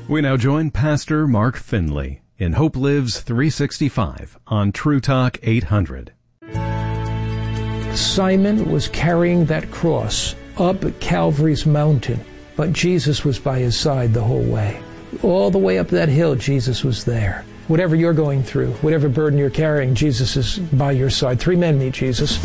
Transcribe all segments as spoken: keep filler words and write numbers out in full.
We now join Pastor Mark Finley in Hope Lives three sixty-five on True Talk eight hundred. Simon was carrying that cross up Calvary's mountain, but Jesus was by his side the whole way. All the way up that hill, Jesus was there. Whatever you're going through, whatever burden you're carrying, Jesus is by your side. Three men meet Jesus.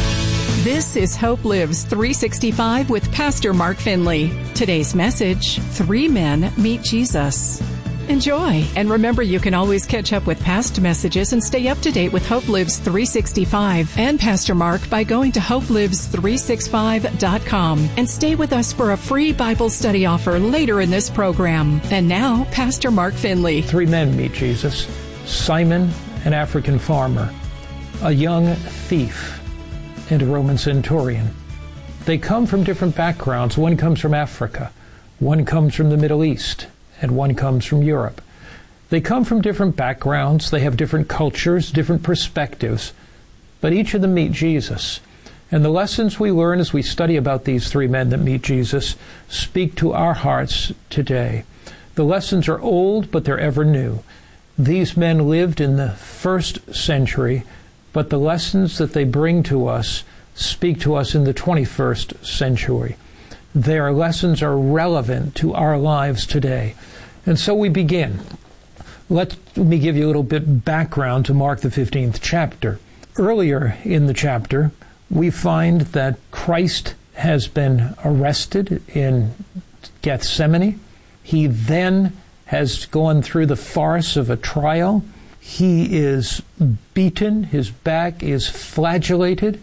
This is Hope Lives three sixty-five with Pastor Mark Finley. Today's message, Three Men Meet Jesus. Enjoy. And remember, you can always catch up with past messages and stay up to date with Hope Lives three sixty-five and Pastor Mark by going to hope lives three sixty-five dot com. And stay with us for a free Bible study offer later in this program. And now, Pastor Mark Finley. Three men meet Jesus. Simon, an African farmer, a young thief, and a Roman centurion. They come from different backgrounds. One comes from Africa, one comes from the Middle East, and one comes from Europe. They come from different backgrounds, they have different cultures, different perspectives, but each of them meet Jesus. And the lessons we learn as we study about these three men that meet Jesus speak to our hearts today. The lessons are old, but they're ever new. These men lived in the first century, but the lessons that they bring to us speak to us in the twenty-first century. Their lessons are relevant to our lives today. And so we begin. Let me give you a little bit background to Mark the fifteenth chapter. Earlier in the chapter, we find that Christ has been arrested in Gethsemane. He then has gone through the farce of a trial. He is beaten. His back is flagellated.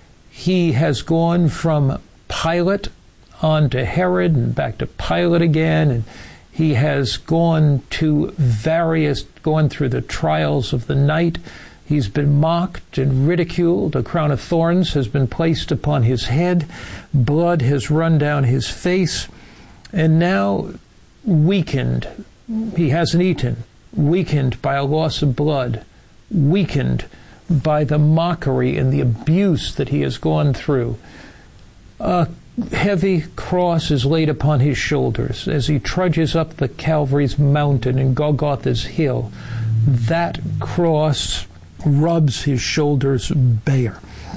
He has gone from Pilate on to Herod and back to Pilate again, and he has gone to various, gone through the trials of the night. He's been mocked and ridiculed. A crown of thorns has been placed upon his head. Blood has run down his face. And now, weakened, he hasn't eaten, weakened by a loss of blood, weakened by the mockery and the abuse that he has gone through. A heavy cross is laid upon his shoulders as he trudges up the Calvary's mountain and Golgotha's hill. That cross rubs his shoulders bare.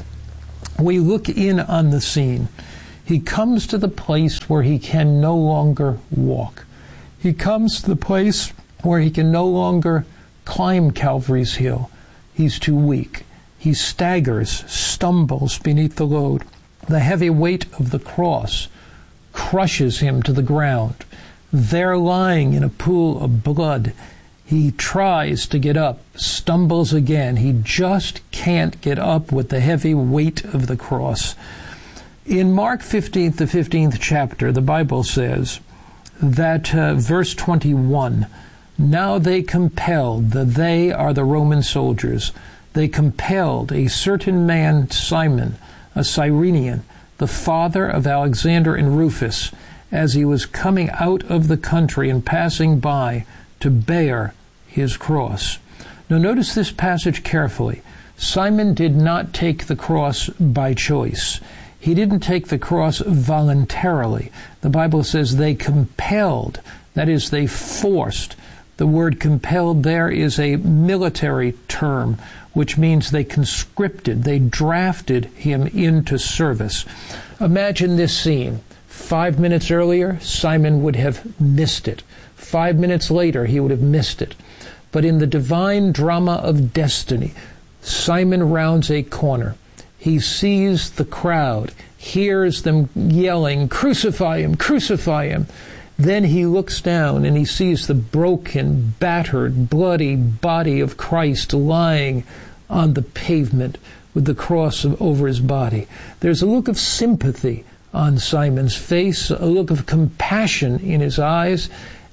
We look in on the scene. He comes to the place where he can no longer walk. He comes to the place where he can no longer climb Calvary's hill. He's too weak. He staggers, stumbles beneath the load. The heavy weight of the cross crushes him to the ground. There, lying in a pool of blood, he tries to get up, stumbles again. He just can't get up with the heavy weight of the cross. In Mark fifteenth, the fifteenth chapter, the Bible says that, uh, verse twenty-one, now they compelled, the they are the Roman soldiers, they compelled a certain man, Simon, a Cyrenian, the father of Alexander and Rufus, as he was coming out of the country and passing by, to bear his cross. Now notice this passage carefully. Simon did not take the cross by choice. He didn't take the cross voluntarily. The Bible says they compelled, that is, they forced. The word compelled there is a military term, which means they conscripted, they drafted him into service. Imagine this scene. Five minutes earlier, Simon would have missed it. Five minutes later, he would have missed it. But in the divine drama of destiny, Simon rounds a corner. He sees the crowd, hears them yelling, "Crucify him, crucify him." Then he looks down and he sees the broken, battered, bloody body of Christ lying on the pavement with the cross over his body. There's a look of sympathy on Simon's face, a look of compassion in his eyes,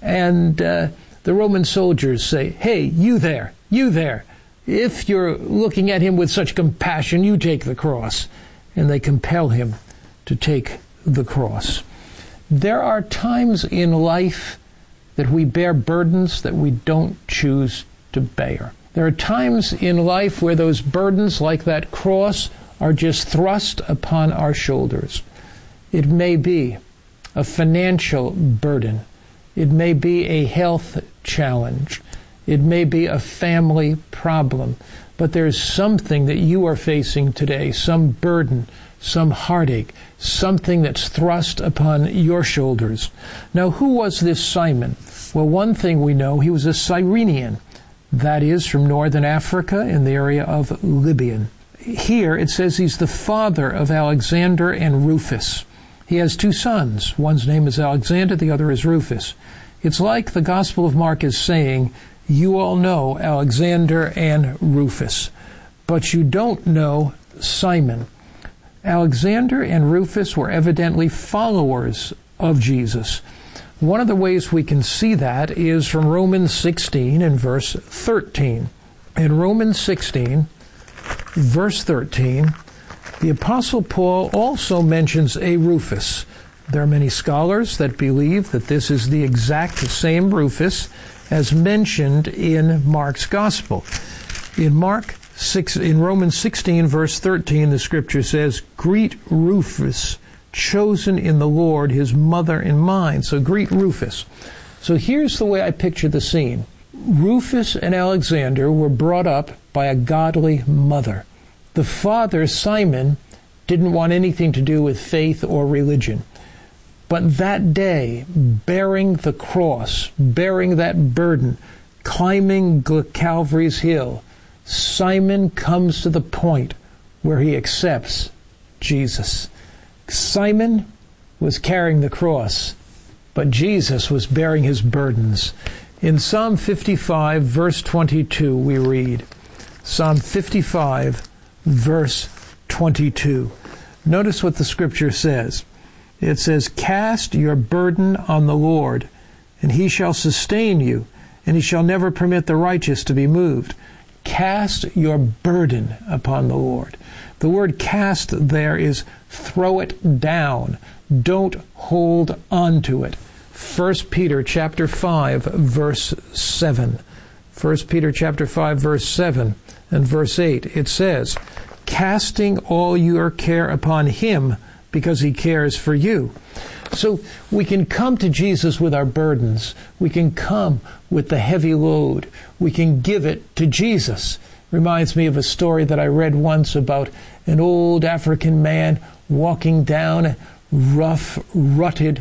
and uh, the Roman soldiers say, "Hey, you there, you there, if you're looking at him with such compassion, you take the cross." And they compel him to take the cross. There are times in life that we bear burdens that we don't choose to bear. There are times in life where those burdens, like that cross, are just thrust upon our shoulders. It may be a financial burden. It may be a health challenge. It may be a family problem. But there's something that you are facing today, some burden, some heartache, something that's thrust upon your shoulders. Now, who was this Simon? Well, one thing we know, he was a Cyrenian. That is, from northern Africa in the area of Libya. Here it says he's the father of Alexander and Rufus. He has two sons. One's name is Alexander, the other is Rufus. It's like the Gospel of Mark is saying, you all know Alexander and Rufus, but you don't know Simon. Alexander and Rufus were evidently followers of Jesus. One of the ways we can see that is from Romans sixteen and verse thirteen. In Romans sixteen, verse thirteen, the Apostle Paul also mentions a Rufus. There are many scholars that believe that this is the exact same Rufus as mentioned in Mark's Gospel. In Mark six, in Romans sixteen, verse thirteen, the Scripture says, "Greet Rufus, chosen in the Lord, his mother and mine." So greet Rufus. So here's the way I picture the scene. Rufus and Alexander were brought up by a godly mother. The father, Simon, didn't want anything to do with faith or religion. But that day, bearing the cross, bearing that burden, climbing Calvary's hill, Simon comes to the point where he accepts Jesus. Simon was carrying the cross, but Jesus was bearing his burdens. In Psalm fifty-five, verse twenty-two, we read, Psalm fifty-five, verse twenty-two. Notice what the Scripture says. It says, "Cast your burden on the Lord, and he shall sustain you, and he shall never permit the righteous to be moved." Cast your burden upon the Lord. The word cast there is throw it down. Don't hold on to it. First Peter chapter five, verse seven. First Peter chapter five, verse seven and verse eight. It says, "Casting all your care upon him, because he cares for you." So we can come to Jesus with our burdens. We can come with the heavy load. We can give it to Jesus. Reminds me of a story that I read once about an old African man walking down a rough, rutted